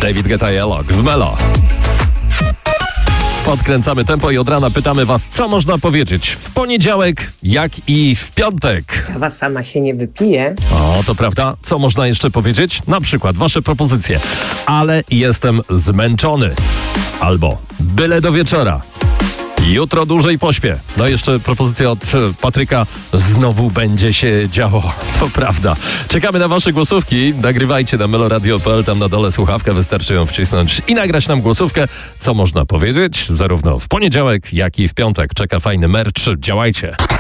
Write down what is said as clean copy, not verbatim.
David Guetta i Elok w Melo. Podkręcamy tempo i od rana pytamy was, co można powiedzieć w poniedziałek, jak i w piątek. Kawa sama się nie wypije. O, to prawda. Co można jeszcze powiedzieć? Na przykład wasze propozycje. Ale jestem zmęczony. Albo byle do wieczora. Jutro dłużej pośpię. No jeszcze propozycja od Patryka. Znowu będzie się działo. To prawda. Czekamy na wasze głosówki. Nagrywajcie na meloradio.pl. Tam na dole słuchawkę. Wystarczy ją wcisnąć i nagrać nam głosówkę. Co można powiedzieć? Zarówno w poniedziałek, jak i w piątek. Czeka fajny merch. Działajcie.